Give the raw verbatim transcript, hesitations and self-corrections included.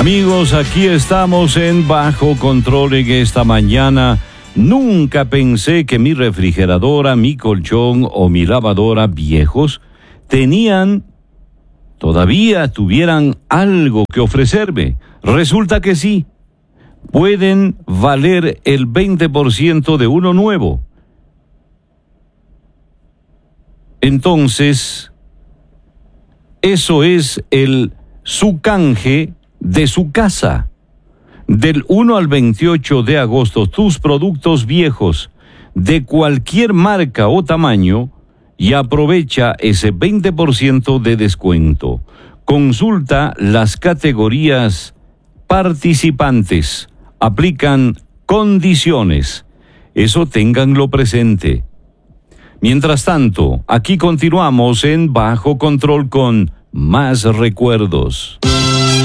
Amigos, aquí estamos en Bajo Control en esta mañana. Nunca pensé que mi refrigeradora, mi colchón o mi lavadora viejos tenían, todavía tuvieran algo que ofrecerme. Resulta que sí. Pueden valer el veinte por ciento de uno nuevo. Entonces, eso es el su canje de su casa. Del uno al veintiocho de agosto, tus productos viejos de cualquier marca o tamaño y aprovecha ese veinte por ciento de descuento. Consulta las categorías participantes. Aplican condiciones. Eso ténganlo presente. Mientras tanto, aquí continuamos en Bajo Control con más recuerdos.